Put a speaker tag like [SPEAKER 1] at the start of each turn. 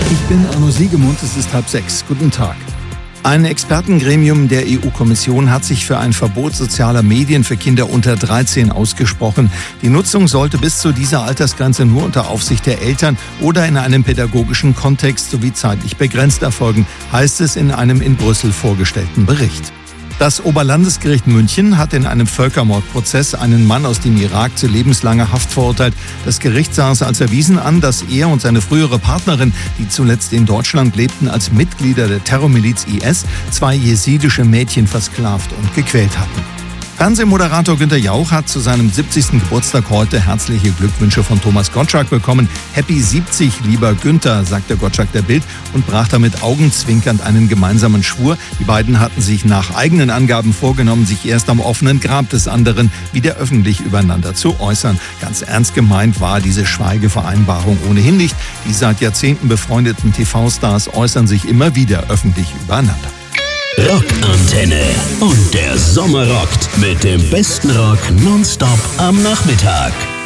[SPEAKER 1] Ich bin Arno Siegemund, es ist 5:30. Guten Tag. Ein Expertengremium der EU-Kommission hat sich für ein Verbot sozialer Medien für Kinder unter 13 ausgesprochen. Die Nutzung sollte bis zu dieser Altersgrenze nur unter Aufsicht der Eltern oder in einem pädagogischen Kontext sowie zeitlich begrenzt erfolgen, heißt es in einem in Brüssel vorgestellten Bericht. Das Oberlandesgericht München hat in einem Völkermordprozess einen Mann aus dem Irak zu lebenslanger Haft verurteilt. Das Gericht sah es als erwiesen an, dass er und seine frühere Partnerin, die zuletzt in Deutschland lebten, als Mitglieder der Terrormiliz IS 2 jesidische Mädchen versklavt und gequält hatten. Fernsehmoderator Günther Jauch hat zu seinem 70. Geburtstag heute herzliche Glückwünsche von Thomas Gottschalk bekommen. Happy 70, lieber Günther, sagte Gottschalk der Bild und brach damit augenzwinkernd einen gemeinsamen Schwur. Die beiden hatten sich nach eigenen Angaben vorgenommen, sich erst am offenen Grab des anderen wieder öffentlich übereinander zu äußern. Ganz ernst gemeint war diese Schweigevereinbarung ohnehin nicht. Die seit Jahrzehnten befreundeten TV-Stars äußern sich immer wieder öffentlich übereinander.
[SPEAKER 2] Rockantenne. Und der Sommer rockt mit dem besten Rock nonstop am Nachmittag.